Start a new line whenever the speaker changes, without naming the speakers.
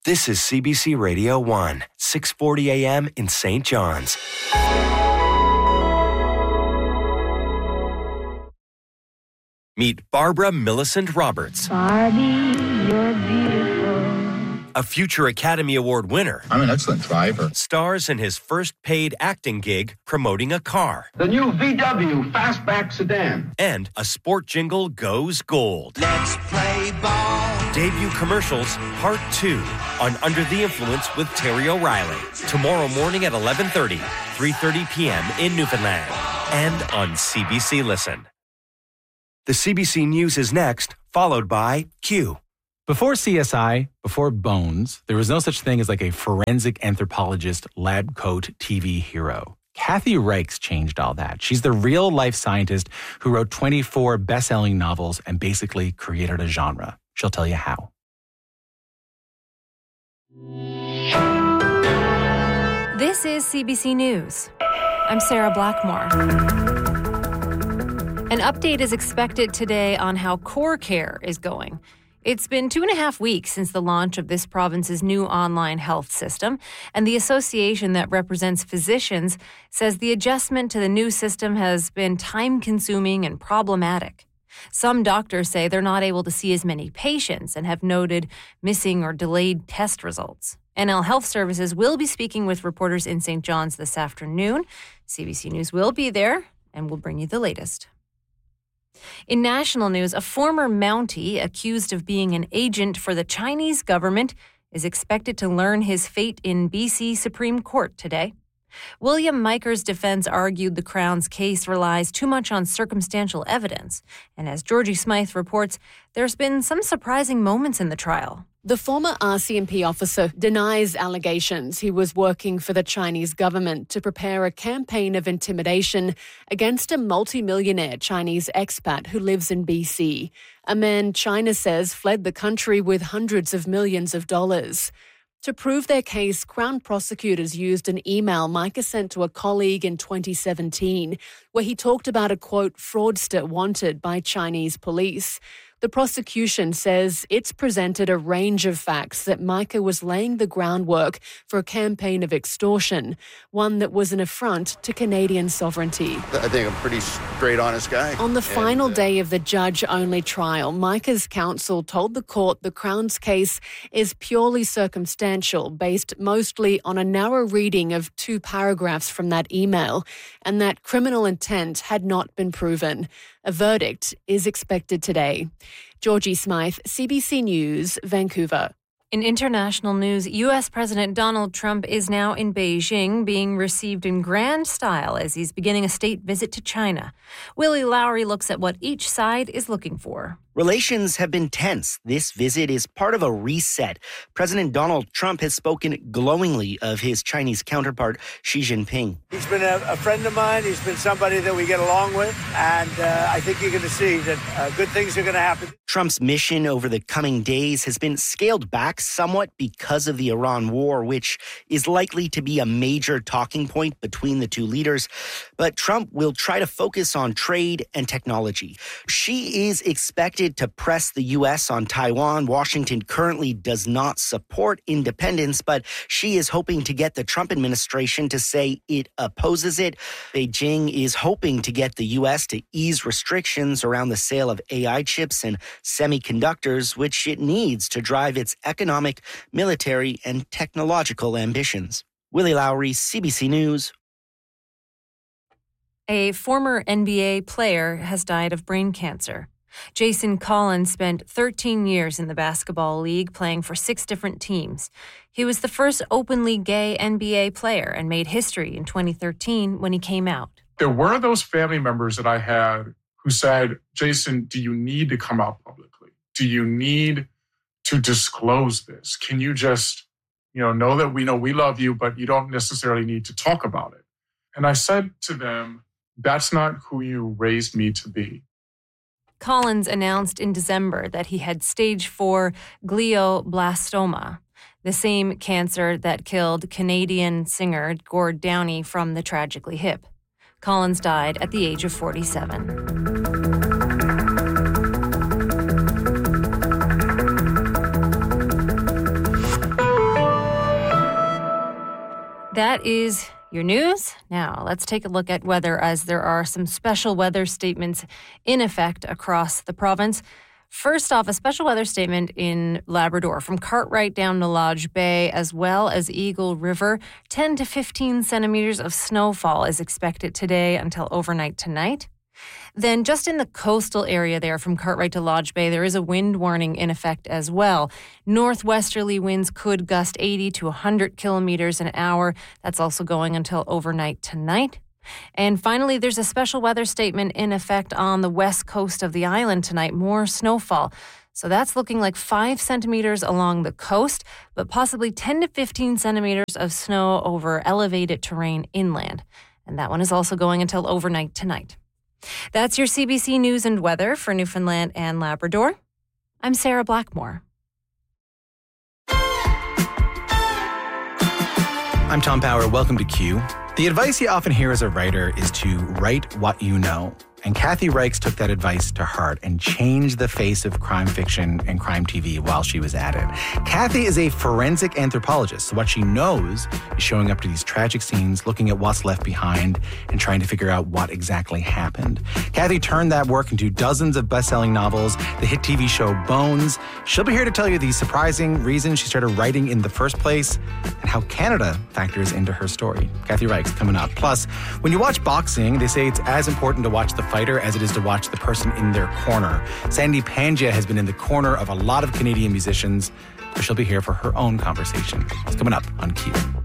This is CBC Radio 1, 640 AM in St. John's. Meet Barbara Millicent Roberts.
Barbie, you're beautiful.
A future Academy Award winner.
I'm an excellent driver.
Stars in his first paid acting gig promoting a car.
The new VW Fastback sedan.
And a sport jingle goes gold.
Let's play ball.
Debut commercials, Part 2, on Under the Influence with Terry O'Reilly. Tomorrow morning at 11:30, 3:30 p.m. in Newfoundland. And on CBC Listen. The CBC News is next, followed by Q.
Before CSI, before Bones, there was no such thing as like a forensic anthropologist, lab coat TV hero. Kathy Reichs changed all that. She's the real-life scientist who wrote 24 best-selling novels and basically created a genre. She'll tell you how.
This is CBC News. I'm Sarah Blackmore. An update is expected today on how Core Care is going. It's been 2.5 weeks since the launch of this province's new online health system, and the association that represents physicians says the adjustment to the new system has been time-consuming and problematic. Some doctors say they're not able to see as many patients and have noted missing or delayed test results. NL Health Services will be speaking with reporters in St. John's this afternoon. CBC News will be there, and we'll bring you the latest. In national news, a former Mountie accused of being an agent for the Chinese government is expected to learn his fate in BC Supreme Court today. William Miker's defense argued the Crown's case relies too much on circumstantial evidence. And as Georgie Smythe reports, there's been some surprising moments in the trial.
The former RCMP officer denies allegations he was working for the Chinese government to prepare a campaign of intimidation against a multimillionaire Chinese expat who lives in BC, a man China says fled the country with hundreds of millions of dollars. To prove their case, Crown prosecutors used an email Micah sent to a colleague in 2017, where he talked about a, quote, fraudster wanted by Chinese police. The prosecution says it's presented a range of facts that Micah was laying the groundwork for a campaign of extortion, one that was an affront to Canadian sovereignty.
I think I'm a pretty straight, honest guy.
On the final day of the judge-only trial, Micah's counsel told the court the Crown's case is purely circumstantial, based mostly on a narrow reading of 2 paragraphs from that email, and that criminal intent had not been proven. A verdict is expected today. Georgie Smythe, CBC News, Vancouver.
In international news, U.S. President Donald Trump is now in Beijing, being received in grand style as he's beginning a state visit to China. Willie Lowry looks at what each side is looking for.
Relations have been tense. This visit is part of a reset. President Donald Trump has spoken glowingly of his Chinese counterpart, Xi Jinping.
He's been a friend of mine. He's been somebody that we get along with. And I think you're going to see that good things are going to happen.
Trump's mission over the coming days has been scaled back somewhat because of the Iran war, which is likely to be a major talking point between the two leaders. But Trump will try to focus on trade and technology. Xi is expected to press the U.S. on Taiwan. Washington currently does not support independence, but Xi is hoping to get the Trump administration to say it opposes it. Beijing is hoping to get the U.S. to ease restrictions around the sale of AI chips and semiconductors, which it needs to drive its economic, military, and technological ambitions. Willie Lowry, CBC News.
A former NBA player has died of brain cancer. Jason Collins spent 13 years in the basketball league playing for 6 different teams. He was the first openly gay NBA player and made history in 2013 when he came out.
There were those family members that I had who said, Jason, do you need to come out publicly? Do you need to disclose this? Can you just, know that we love you, but you don't necessarily need to talk about it? And I said to them, that's not who you raised me to be.
Collins announced in December that he had stage 4 glioblastoma, the same cancer that killed Canadian singer Gord Downie from the Tragically Hip. Collins died at the age of 47. That is your news. Now, let's take a look at weather, as there are some special weather statements in effect across the province. First off, a special weather statement in Labrador from Cartwright down to Lodge Bay, as well as Eagle River. 10 to 15 centimeters of snowfall is expected today until overnight tonight. Then just in the coastal area there from Cartwright to Lodge Bay, there is a wind warning in effect as well. Northwesterly winds could gust 80 to 100 kilometers an hour. That's also going until overnight tonight. And finally, there's a special weather statement in effect on the west coast of the island tonight. More snowfall. So that's looking like 5 centimeters along the coast, but possibly 10 to 15 centimeters of snow over elevated terrain inland. And that one is also going until overnight tonight. That's your CBC News and Weather for Newfoundland and Labrador. I'm Sarah Blackmore.
I'm Tom Power. Welcome to Q. The advice you often hear as a writer is to write what you know. And Kathy Reichs took that advice to heart and changed the face of crime fiction and crime TV while she was at it. Kathy is a forensic anthropologist, so what she knows is showing up to these tragic scenes, looking at what's left behind, and trying to figure out what exactly happened. Kathy turned that work into dozens of best-selling novels, the hit TV show Bones. She'll be here to tell you the surprising reason she started writing in the first place and how Canada factors into her story. Kathy Reichs coming up. Plus, when you watch boxing, they say it's as important to watch the fighter as it is to watch the person in their corner. Sandy Pangia has been in the corner of a lot of Canadian musicians, but she'll be here for her own conversation. It's coming up on Q.